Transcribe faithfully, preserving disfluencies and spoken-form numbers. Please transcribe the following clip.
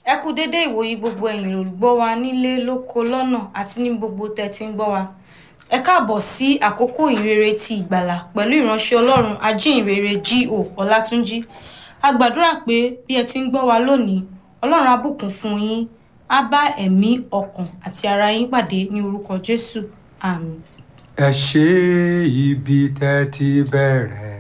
Ẹ kú dédé ìwòyí gbogbo ẹ̀yin olùgbọ́ wa nílé lóko lọ́nà àti ní gbogbo tẹ́ tí ń gbọ́ wa. Ẹ káàbọ̀ sí àkókò ìrere ti ìgbàlà pẹ̀lú ìránṣẹ́ Ọlọ́run Ajíhìnrere G O Ọlátúnjí. A gbàdúrà pé bí ẹ ti ń gbọ́ wa lónìí, Ọlọ́run á bùkún fún yín, á bá ẹ̀mí, ọkàn àti ara yín pàdé ní orúkọ Jésù. Àmín. Ẹ ṣé ibi tẹ́ ti bẹ̀rẹ̀